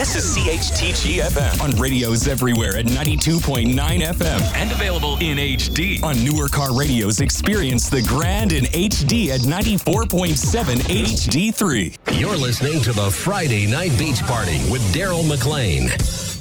This is CHTG FM on radios everywhere at 92.9 FM. and available in HD. On newer car radios, experience the grand in HD at 94.7 HD3. You're listening to the Friday Night Beach Party with Daryl McLean.